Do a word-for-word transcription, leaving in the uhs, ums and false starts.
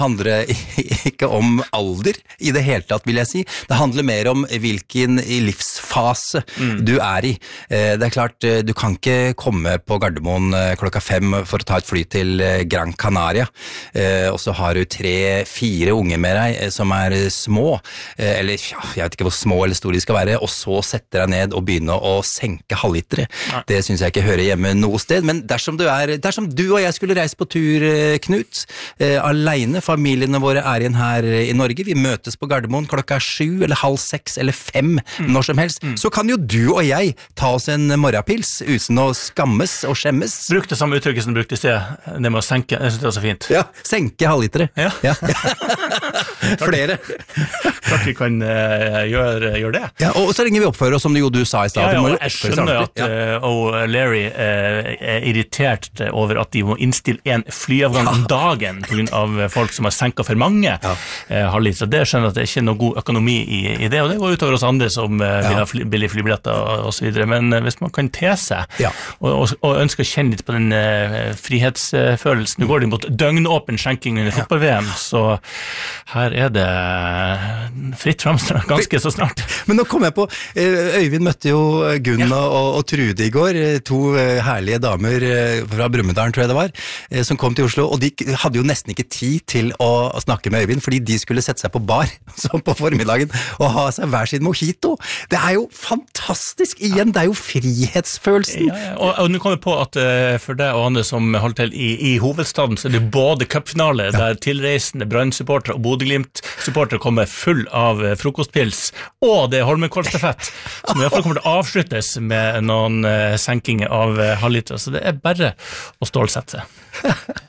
handler ikke om alder i det hele tatt, vil jeg si. Det handler mer om hvilken livsfase mm. du er i. Det er klart, du kan ikke komme på Gardermoen klokka fem for å ta et fly til Gran Canaria, og så har du tre, fire unge med deg som er små, eller ja, jeg vet ikke hvor små eller store de skal være, og så setter deg ned og begynner å senke halvlitere. Nei. Det synes jeg ikke hører hjemme noe sted, men dersom du, er, dersom du og jeg skulle reise på tur, Knut, alene, familiene våre er igjen her i Norge, vi møtes på Gardermoen klokka sju, eller halv seks, eller fem, mm. når som helst, mm. så kan jo du og jeg ta oss en morgenpils uten å skammes og skjemmes. Bruk det samme uttrykket som du brukte i sted, det med å senke, jeg synes det er så fint. Ja, senke halvlitere. Ja. Ja. Flere. Klart vi kan uh, gjøre, gjøre det. Ja, og så ringer vi oppfører oss som jo du sa i stedet. Ja, ja, jeg skjønner at uh, og Larry uh, er irritert over at de må innstille en flyavgang om dagen på grunn av folk som har senket for mange ja. uh, halvliter. Det skjønner at det er ikke noe god økonomi i, i det, og det går utover oss andre som uh, vil ha fly, billige flybilletter og, og så videre. Men uh, hvis man kan te seg ja. og, og, og ønsker å kjenne litt på den uh, frihetsfølelsen, nå går det mot døgnåpen skjenking under fotball-V M, så her er det fritt frem ganske så snart. Men nå kom jeg på, Øyvind møtte jo Gunna ja. og, og Trude i går, to herlige damer fra Brumunddal, tror jeg det var, som kom til Oslo, og de hadde jo nesten ikke tid til å snakke med Øyvind, fordi de skulle sette seg på bar så på formiddagen og ha seg hver sin mojito. Det er jo fantastisk igjen, det er jo frihetsfølelsen. Ja, ja. Og, og nå kom jeg på at uh, for deg og andre som holdt til i, i hovedstaden, så er det både cupfinale, ja. der tilreisende Brann-supportere og Bodø-Glimt-supportere kommer full av uh, frokostpils, og det er Holmenkollstafett, som i hvert fall kommer til å avsluttes med noen uh, senkinger av uh, halvliter, så det er bare å stålsette seg.